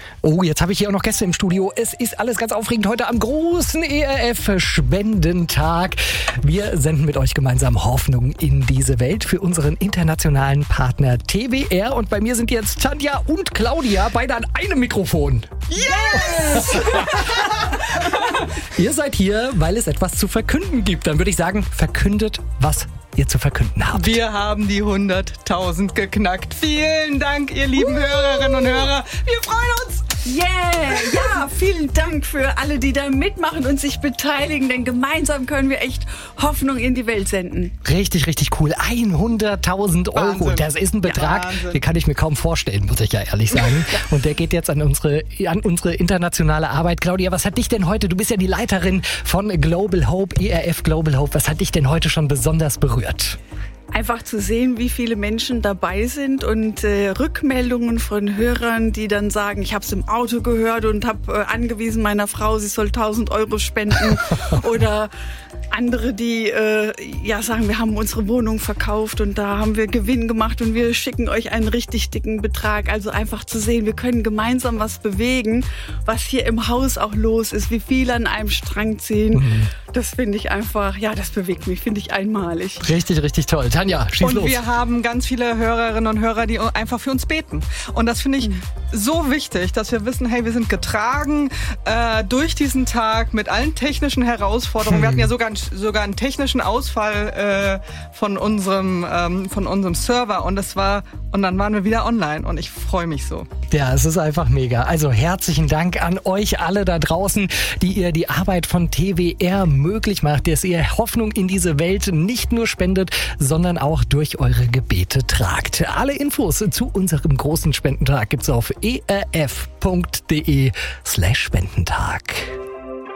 Oh, jetzt habe ich hier auch noch Gäste im Studio. Es ist alles ganz aufregend heute am großen ERF-Spendentag. Wir senden mit euch gemeinsam Hoffnung in diese Welt für unseren internationalen Partner TWR. Und bei mir sind jetzt Tanja und Claudia, beide an einem Mikrofon. Yes! Ihr seid hier, weil es etwas zu verkünden gibt. Dann würde ich sagen, verkündet, was ihr zu verkünden habt. Wir haben die 100.000 geknackt. Vielen Dank, ihr lieben Hörerinnen und Hörer. Wir freuen uns. Yeah! Ja, vielen Dank für alle, die da mitmachen und sich beteiligen, denn gemeinsam können wir echt Hoffnung in die Welt senden. Richtig, richtig cool. 100.000 Euro. Wahnsinn. Das ist ein Betrag, Wahnsinn. Den kann ich mir kaum vorstellen, muss ich ja ehrlich sagen. Und der geht jetzt an unsere internationale Arbeit. Claudia, was hat dich denn heute, du bist ja die Leiterin von Global Hope, ERF Global Hope, was hat dich denn heute schon besonders berührt? Einfach zu sehen, wie viele Menschen dabei sind und Rückmeldungen von Hörern, die dann sagen, ich habe es im Auto gehört und habe angewiesen meiner Frau, sie soll 1.000 Euro spenden. Oder andere, die sagen, wir haben unsere Wohnung verkauft und da haben wir Gewinn gemacht und wir schicken euch einen richtig dicken Betrag. Also einfach zu sehen, wir können gemeinsam was bewegen, was hier im Haus auch los ist, wie viele an einem Strang ziehen. Das finde ich einfach, das bewegt mich, finde ich einmalig. Richtig, richtig toll. Tanja, schieß los. Und wir haben ganz viele Hörerinnen und Hörer, die einfach für uns beten. Und das finde ich so wichtig, dass wir wissen, hey, wir sind getragen durch diesen Tag mit allen technischen Herausforderungen. Wir hatten ja sogar einen technischen Ausfall von unserem Server und dann waren wir wieder online und ich freue mich so. Ja, es ist einfach mega. Also herzlichen Dank an euch alle da draußen, die ihr die Arbeit von TWR möglich macht, dass ihr Hoffnung in diese Welt nicht nur spendet, sondern auch durch eure Gebete tragt. Alle Infos zu unserem großen Spendentag gibt's auf erf.de/Spendentag.